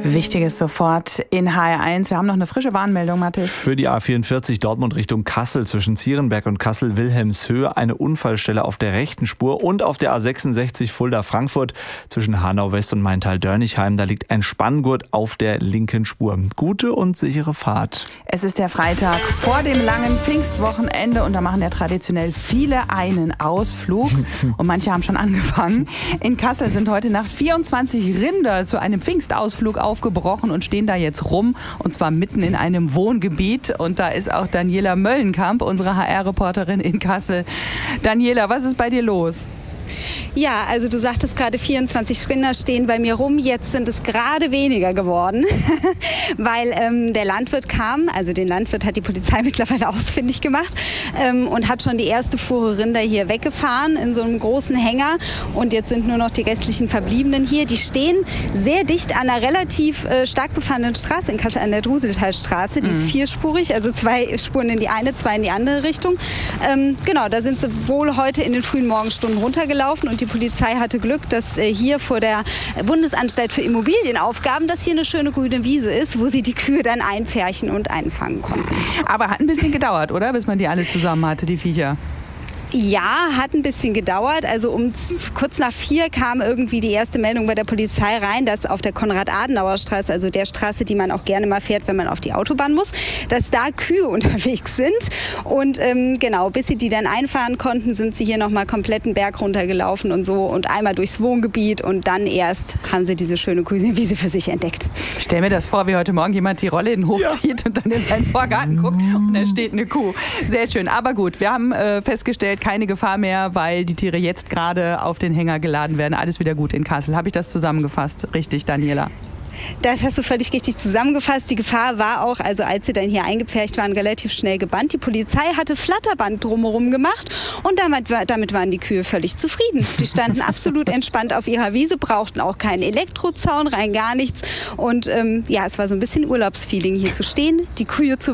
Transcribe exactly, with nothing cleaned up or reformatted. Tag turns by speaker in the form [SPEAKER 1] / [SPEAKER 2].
[SPEAKER 1] Wichtiges sofort in H R eins. Wir haben noch eine frische Warnmeldung, Mathis.
[SPEAKER 2] Für die A vierundvierzig Dortmund Richtung Kassel zwischen Zierenberg und Kassel-Wilhelmshöhe eine Unfallstelle auf der rechten Spur und auf der A sechsundsechzig Fulda-Frankfurt zwischen Hanau-West und Maintal-Dörnigheim. Da liegt ein Spanngurt auf der linken Spur. Gute und sichere Fahrt.
[SPEAKER 1] Es ist der Freitag vor dem langen Pfingstwochenende und da machen ja traditionell viele einen Ausflug und manche haben schon angefangen. In Kassel sind heute Nacht vierundzwanzig Rinder zu einem Pfingstausflug aufgebrochen und stehen da jetzt rum, und zwar mitten in einem Wohngebiet. Und da ist auch Daniela Möllenkamp, unsere H R-Reporterin in Kassel. Daniela, was ist bei dir los?
[SPEAKER 3] Ja, also du sagtest gerade, vierundzwanzig Rinder stehen bei mir rum. Jetzt sind es gerade weniger geworden, weil ähm, der Landwirt kam. Also den Landwirt hat die Polizei mittlerweile ausfindig gemacht ähm, und hat schon die erste Fuhre Rinder hier weggefahren in so einem großen Hänger. Und jetzt sind nur noch die restlichen Verbliebenen hier. Die stehen sehr dicht an einer relativ äh, stark befahrenen Straße in Kassel, an der Druseltalstraße. Die mhm. ist vierspurig, also zwei Spuren in die eine, zwei in die andere Richtung. Ähm, genau, da sind sie wohl heute in den frühen Morgenstunden runtergelaufen. Und die Polizei hatte Glück, dass äh, hier vor der Bundesanstalt für Immobilienaufgaben, dass hier eine schöne grüne Wiese ist, wo sie die Kühe dann einpferchen und einfangen konnten.
[SPEAKER 1] Aber hat ein bisschen gedauert, oder? Bis man die alle zusammen hatte, die Viecher.
[SPEAKER 3] Ja, hat ein bisschen gedauert. Also um kurz nach vier kam irgendwie die erste Meldung bei der Polizei rein, dass auf der Konrad-Adenauer-Straße, also der Straße, die man auch gerne mal fährt, wenn man auf die Autobahn muss, dass da Kühe unterwegs sind. Und ähm, genau, bis sie die dann einfahren konnten, sind sie hier nochmal komplett einen Berg runtergelaufen und so und einmal durchs Wohngebiet und dann erst haben sie diese schöne grüne Wiese für sich entdeckt.
[SPEAKER 1] Ich stell mir das vor, wie heute Morgen jemand die Rollläden hochzieht ja. und dann in seinen Vorgarten guckt und da steht eine Kuh. Sehr schön. Aber gut, wir haben äh, festgestellt, keine Gefahr mehr, weil die Tiere jetzt gerade auf den Hänger geladen werden. Alles wieder gut in Kassel. Habe ich das zusammengefasst? Richtig, Daniela?
[SPEAKER 3] Das hast du völlig richtig zusammengefasst. Die Gefahr war auch, also als sie dann hier eingepfercht waren, relativ schnell gebannt. Die Polizei hatte Flatterband drumherum gemacht und damit, damit waren die Kühe völlig zufrieden. Die standen absolut entspannt auf ihrer Wiese, brauchten auch keinen Elektrozaun, rein gar nichts. Und ähm, ja, es war so ein bisschen Urlaubsfeeling, hier zu stehen, die Kühe zu